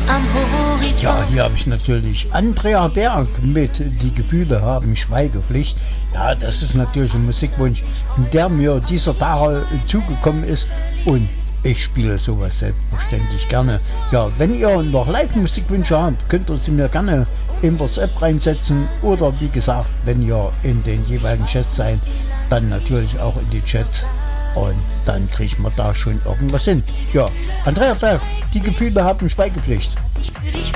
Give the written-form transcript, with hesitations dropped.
am Horizont. Ja, hier habe ich natürlich Andrea Berg mit Die Gefühle haben Schweigepflicht. Ja, das ist natürlich ein Musikwunsch, der mir dieser Tage zugekommen ist und ich spiele sowas selbstverständlich gerne. Ja, wenn ihr noch Live-Musikwünsche habt, könnt ihr sie mir gerne in WhatsApp reinsetzen oder wie gesagt, wenn ihr in den jeweiligen Chats seid, dann natürlich auch in die Chats und dann kriegt man da schon irgendwas hin. Ja, Andrea Berg, Die Gefühle haben Schweigepflicht.